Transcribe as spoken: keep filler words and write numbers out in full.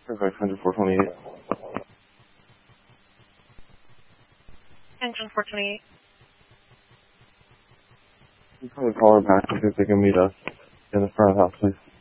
Perfect, engine four twenty-eight. Engine four twenty-eight. You can probably call her back and see if they can meet us in the front of the house, please.